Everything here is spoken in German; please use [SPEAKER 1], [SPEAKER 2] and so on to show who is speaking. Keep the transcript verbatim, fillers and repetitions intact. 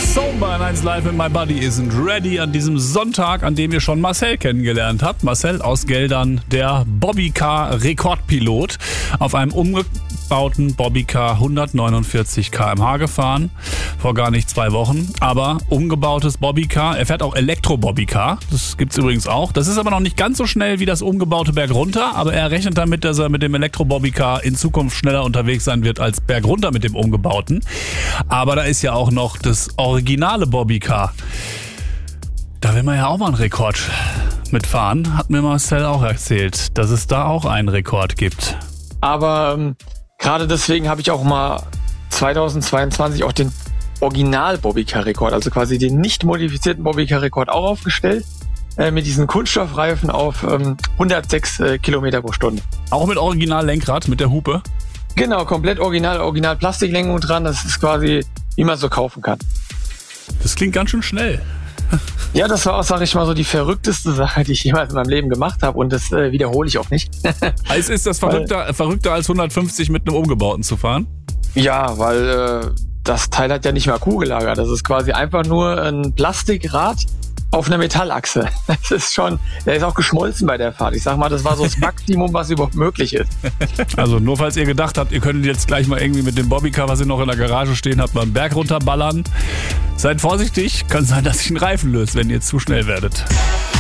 [SPEAKER 1] So, bei eins Live in My Body isn't ready an diesem Sonntag, an dem ihr schon Marcel kennengelernt habt. Marcel aus Geldern, der Bobbycar-Rekordpilot, auf einem umgebauten Bobbycar hundertneunundvierzig Kilometer pro Stunde gefahren, vor gar nicht zwei Wochen. Aber umgebautes Bobbycar, er fährt auch Elektro-Bobbycar, das gibt's übrigens auch. Das ist aber noch nicht ganz so schnell wie das umgebaute Bergrunter, aber er rechnet damit, dass er mit dem Elektro-Bobbycar in Zukunft schneller unterwegs sein wird als Bergrunter mit dem umgebauten. Aber da ist ja auch noch das originale Bobbycar. Da will man ja auch mal einen Rekord mitfahren, hat mir Marcel auch erzählt, dass es da auch einen Rekord gibt.
[SPEAKER 2] Aber ähm, gerade deswegen habe ich auch mal zweitausendzweiundzwanzig auch den Original-Bobbycar-Rekord, also quasi den nicht modifizierten Bobbycar-Rekord auch aufgestellt, äh, mit diesen Kunststoffreifen auf ähm, hundertsechs äh, Kilometer pro Stunde.
[SPEAKER 1] Auch mit Original-Lenkrad, mit der Hupe?
[SPEAKER 2] Genau, komplett original, original Plastiklenkung dran, das ist quasi, wie man so kaufen kann.
[SPEAKER 1] Das klingt ganz schön schnell.
[SPEAKER 2] Ja, das war auch, sag ich mal, so die verrückteste Sache, die ich jemals in meinem Leben gemacht habe, und das äh, wiederhole ich auch nicht.
[SPEAKER 1] Also ist das verrückter, verrückter als hundertfünfzig mit einem umgebauten zu fahren?
[SPEAKER 2] Ja, weil äh, das Teil hat ja nicht mal Kugellager. Das ist quasi einfach nur ein Plastikrad auf einer Metallachse. Das ist schon, der ist auch geschmolzen bei der Fahrt. Ich sag mal, das war so das Maximum, was überhaupt möglich ist.
[SPEAKER 1] Also nur falls ihr gedacht habt, ihr könntet jetzt gleich mal irgendwie mit dem Bobbycar, was ihr noch in der Garage stehen habt, mal einen Berg runterballern. Seid vorsichtig, kann sein, dass sich ein Reifen löst, wenn ihr zu schnell werdet.